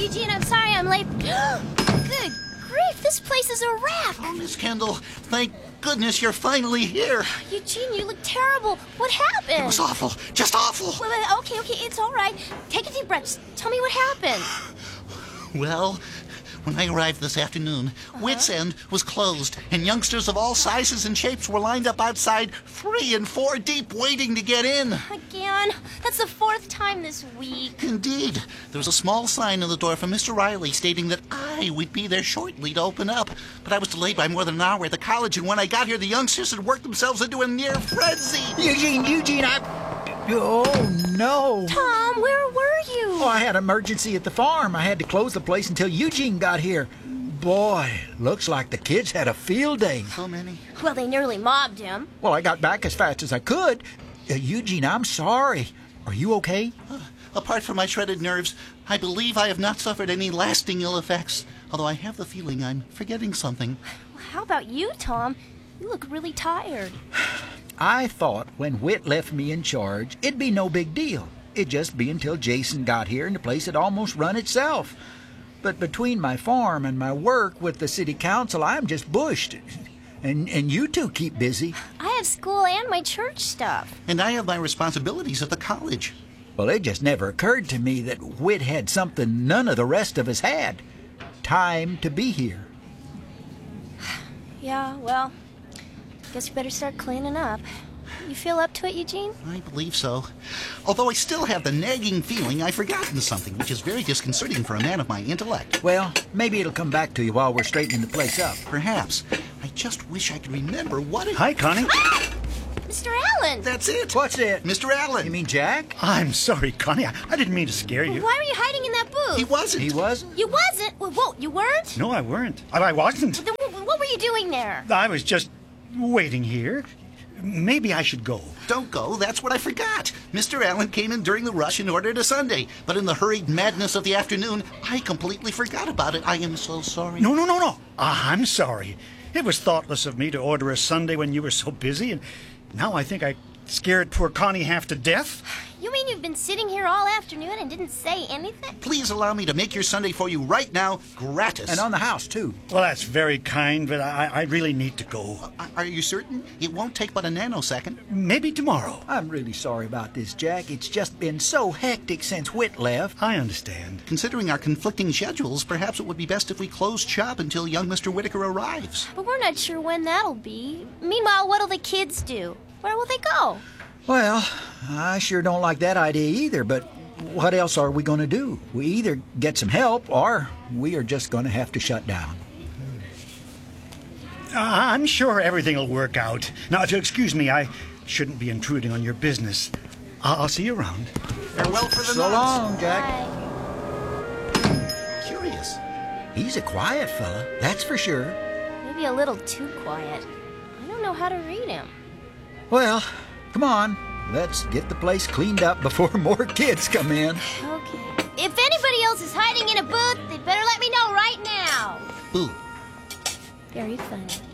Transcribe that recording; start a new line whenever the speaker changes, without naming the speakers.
Eugene, I'm sorry I'm late. Good grief, this place is a wreck.
Oh, Miss Kendall, thank goodness you're finally here.
Eugene, you look terrible. What happened?
It was awful, just awful.
Wait, okay, it's all right. Take a deep breath. Just tell me what happened.
Well, when I arrived this afternoon, Wits End was closed, and youngsters of all sizes and shapes were lined up outside 3 and 4 deep waiting to get in.
Again? That's the 4th time this week.
Indeed. There was a small sign on the door from Mr. Riley stating that I would be there shortly to open up. But I was delayed by more than an hour at the college, and when I got here, the youngsters had worked themselves into a near frenzy.
Eugene, Oh, no.
Tom, where were you?
Oh, I had an emergency at the farm. I had to close the place until Eugene got here. Boy, looks like the kids had a field day.
So many.
Well, they nearly mobbed him.
Well, I got back as fast as I could. Eugene, I'm sorry. Are you okay?
Apart from my shredded nerves, I believe I have not suffered any lasting ill effects, although I have the feeling I'm forgetting something.
Well, how about you, Tom? You look really tired.
I thought when Whit left me in charge, it'd be no big deal. It'd just be until Jason got here and the place had almost run itself. But between my farm and my work with the city council, I'm just bushed. And you two keep busy.
I have school and my church stuff.
And I have my responsibilities at the college.
Well, it just never occurred to me that Whit had something none of the rest of us had. Time to be here.
Yeah, well, guess you better start cleaning up. You feel up to it, Eugene?
I believe so. Although I still have the nagging feeling I've forgotten something, which is very disconcerting for a man of my intellect.
Well, maybe it'll come back to you while we're straightening the place up.
Perhaps. I just wish I could remember what it...
Hi, Connie.
Mr. Allen!
That's it.
What's it?
Mr. Allen.
You mean Jack?
I'm sorry, Connie. I didn't mean to scare you.
Why were you hiding in that booth?
He wasn't.
He wasn't?
You wasn't? Whoa, you weren't?
No, I weren't. I wasn't.
Then what were you doing there?
I was just waiting here. Maybe I should go.
Don't go. That's what I forgot. Mr. Allen came in during the rush and ordered a sundae. But in the hurried madness of the afternoon, I completely forgot about it. I am so sorry.
No. I'm sorry. It was thoughtless of me to order a sundae when you were so busy, and now I think I scared poor Connie half to death.
You mean you've been sitting here all afternoon and didn't say anything?
Please allow me to make your sundae for you right now, gratis.
And on the house, too.
Well, that's very kind, but I really need to go.
Are you certain? It won't take but a nanosecond.
Maybe tomorrow.
I'm really sorry about this, Jack. It's just been so hectic since Whit left.
I understand.
Considering our conflicting schedules, perhaps it would be best if we closed shop until young Mr. Whitaker arrives.
But we're not sure when that'll be. Meanwhile, what'll the kids do? Where will they go?
Well, I sure don't like that idea either, but what else are we going to do? We either get some help or we are just going to have to shut down.
I'm sure everything will work out. Now, if you'll excuse me, I shouldn't be intruding on your business. I'll see you around.
Farewell for the
So
nonce.
long, Jack.
Bye.
Curious.
He's a quiet fella, that's for sure.
Maybe a little too quiet. I don't know how to read him.
Well, come on. Let's get the place cleaned up before more kids come in.
Okay. If anybody else is hiding in a booth, they'd better let me know right now.
Ooh.
Very funny.